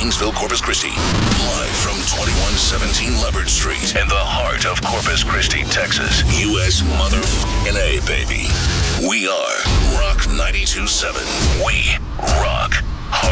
Kingsville, Corpus Christi. Live from 2117 Leopard Street in the heart of Corpus Christi, Texas. U.S. motherfucking A, baby. We are Rock 92.7. We rock.